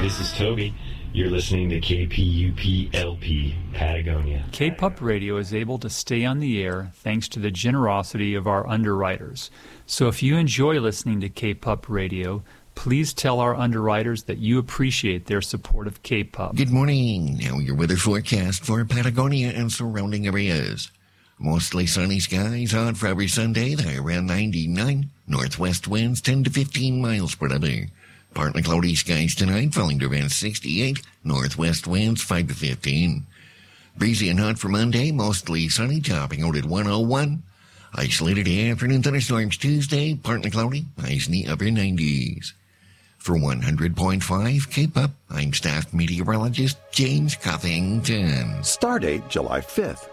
This is Toby. You're listening to KPUP-LP, Patagonia. K-Pup Radio is able to stay on the air thanks to the generosity of our underwriters. So if you enjoy listening to K-Pup Radio, please tell our underwriters that you appreciate their support of K-Pup. Good morning. Now your weather forecast for Patagonia and surrounding areas. Mostly sunny skies on for every Sunday, the high around 99. Northwest winds 10 to 15 miles per hour. Partly cloudy skies tonight, falling to around 68. Northwest winds 5 to 15. Breezy and hot for Monday, mostly sunny, topping out at 101. Isolated afternoon thunderstorms Tuesday, partly cloudy, highs in the upper 90s. For 100.5 K-Pup, I'm staff meteorologist James Coffington. Stardate July 5th.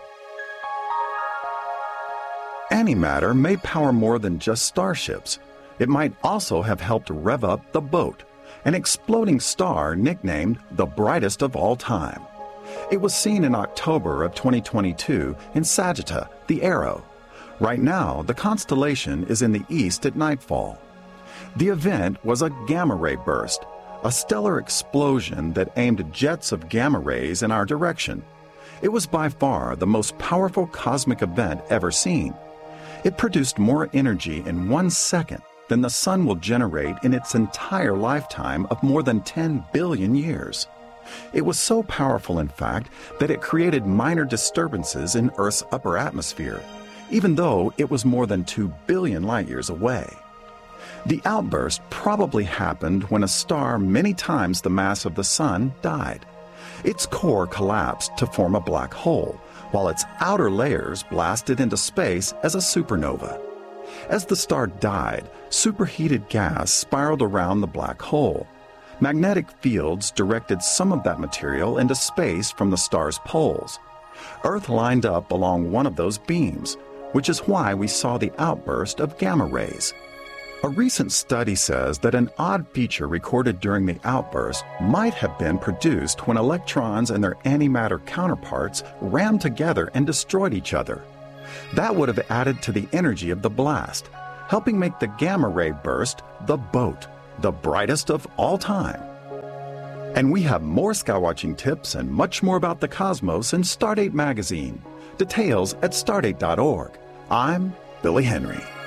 Antimatter may power more than just starships. It might also have helped rev up the boat, an exploding star nicknamed the brightest of all time. It was seen in October of 2022 in Sagitta, the Arrow. Right now, the constellation is in the east at nightfall. The event was a gamma-ray burst, a stellar explosion that aimed jets of gamma rays in our direction. It was by far the most powerful cosmic event ever seen. It produced more energy in 1 second than the sun will generate in its entire lifetime of more than 10 billion years. It was so powerful, in fact, that it created minor disturbances in Earth's upper atmosphere, even though it was more than 2 billion light years away. The outburst probably happened when a star many times the mass of the sun died. Its core collapsed to form a black hole, while its outer layers blasted into space as a supernova. As the star died, superheated gas spiraled around the black hole. Magnetic fields directed some of that material into space from the star's poles. Earth lined up along one of those beams, which is why we saw the outburst of gamma rays. A recent study says that an odd feature recorded during the outburst might have been produced when electrons and their antimatter counterparts rammed together and destroyed each other. That would have added to the energy of the blast, helping make the gamma ray burst the boat, the brightest of all time. And we have more skywatching tips and much more about the cosmos in Stardate magazine. Details at stardate.org. I'm Billy Henry.